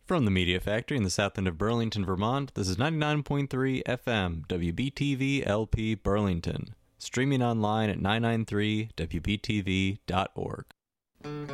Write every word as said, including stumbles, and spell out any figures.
From the Media Factory in the south end of Burlington, Vermont, this is ninety-nine point three F M, W B T V L P Burlington. Streaming online at nine nine three W B T V dot org.